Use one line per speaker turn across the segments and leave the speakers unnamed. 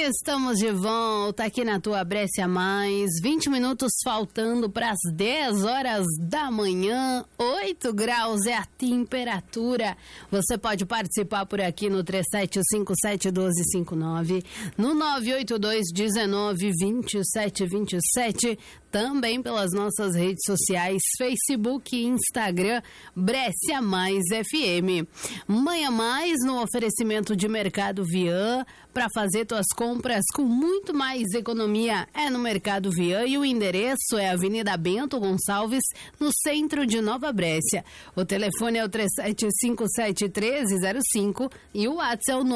Estamos de volta aqui na tua Brescia Mais, 20 minutos faltando para as 10 horas da manhã, 8 graus é a temperatura. Você pode participar por aqui no 3757-1259, no 982-19-2727, também pelas nossas redes sociais, Facebook e Instagram, Brescia Mais FM. Manhã Mais no oferecimento de Mercado Vian, para fazer tuas compras com muito mais economia é no Mercado Vian e o endereço é Avenida Bento Gonçalves, no centro de Nova Brescia. O telefone é o 3757-1305 e o WhatsApp é o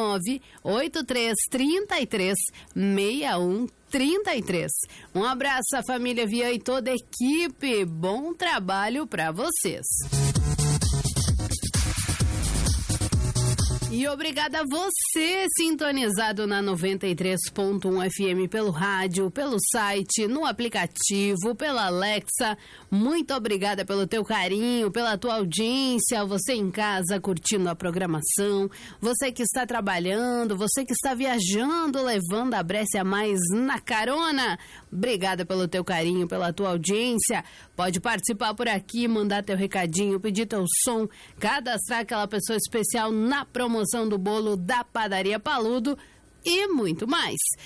983336133. Um abraço à família Vian e toda a equipe. Bom trabalho para vocês. E obrigada a você, sintonizado na 93.1 FM pelo rádio, pelo site, no aplicativo, pela Alexa. Muito obrigada pelo teu carinho, pela tua audiência, você em casa curtindo a programação, você que está trabalhando, você que está viajando, levando a Brescia Mais na carona. Obrigada pelo teu carinho, pela tua audiência. Pode participar por aqui, mandar teu recadinho, pedir teu som, cadastrar aquela pessoa especial na promoção do bolo da Padaria Paludo e muito mais.